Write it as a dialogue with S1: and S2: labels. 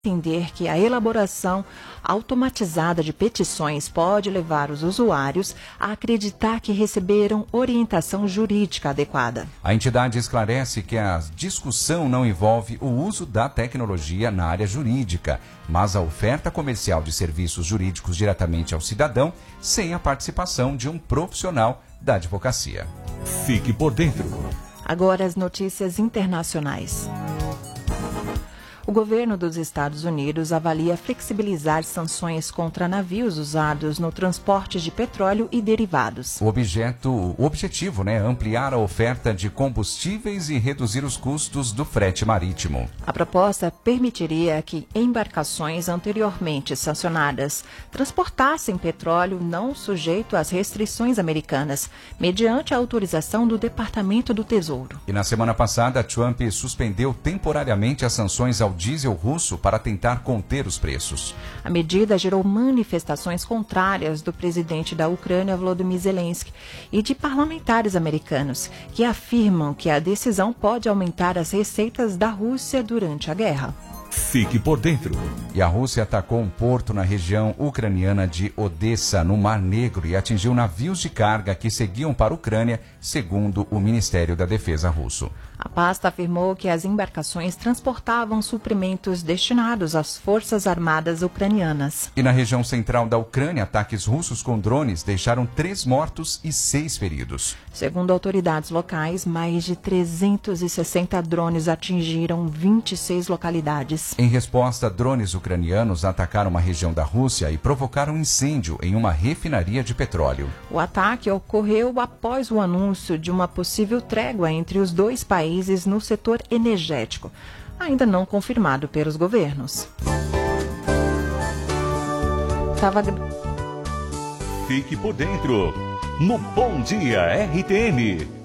S1: entender que a elaboração automatizada de petições pode levar os usuários a acreditar que receberam orientação jurídica adequada.
S2: A entidade esclarece que a discussão não envolve o uso da tecnologia na área jurídica, mas a oferta comercial de serviços jurídicos diretamente ao cidadão, sem a participação de um profissional da advocacia.
S3: Fique por dentro.
S1: Agora as notícias internacionais. O governo dos Estados Unidos avalia flexibilizar sanções contra navios usados no transporte de petróleo e derivados.
S2: O objetivo é ampliar a oferta de combustíveis e reduzir os custos do frete marítimo.
S1: A proposta permitiria que embarcações anteriormente sancionadas transportassem petróleo não sujeito às restrições americanas, mediante a autorização do Departamento do Tesouro.
S2: E na semana passada, Trump suspendeu temporariamente as sanções ao diesel russo para tentar conter os preços.
S1: A medida gerou manifestações contrárias do presidente da Ucrânia, Volodymyr Zelensky, e de parlamentares americanos, que afirmam que a decisão pode aumentar as receitas da Rússia durante a guerra.
S3: Fique por dentro.
S2: E a Rússia atacou um porto na região ucraniana de Odessa, no Mar Negro, e atingiu navios de carga que seguiam para a Ucrânia, segundo o Ministério da Defesa russo.
S1: A pasta afirmou que as embarcações transportavam suprimentos destinados às Forças Armadas ucranianas.
S2: E na região central da Ucrânia, ataques russos com drones deixaram 3 mortos e 6 feridos.
S1: Segundo autoridades locais, mais de 360 drones atingiram 26 localidades.
S2: Em resposta, drones ucranianos atacaram uma região da Rússia e provocaram incêndio em uma refinaria de petróleo.
S1: O ataque ocorreu após o anúncio de uma possível trégua entre os dois países no setor energético, ainda não confirmado pelos governos.
S3: Fique por dentro no Bom Dia RTM.